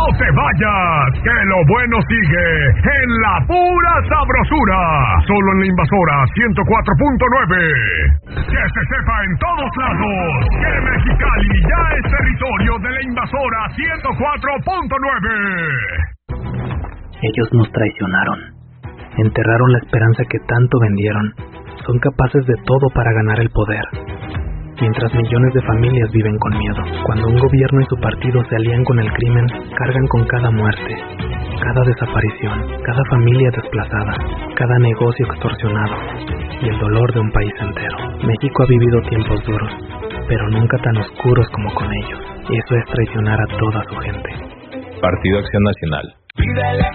te vayas, que lo bueno sigue en la pura sabrosura. Solo en la Invasora 104.9. Que se sepa en todos lados que Mexicali ya es territorio de la Invasora 104.9. Ellos nos traicionaron. Enterraron la esperanza que tanto vendieron. Son capaces de todo para ganar el poder. Mientras millones de familias viven con miedo. Cuando un gobierno y su partido se alían con el crimen, cargan con cada muerte, cada desaparición, cada familia desplazada, cada negocio extorsionado y el dolor de un país entero. México ha vivido tiempos duros, pero nunca tan oscuros como con ellos. Y eso es traicionar a toda su gente. Partido Acción Nacional. Pídele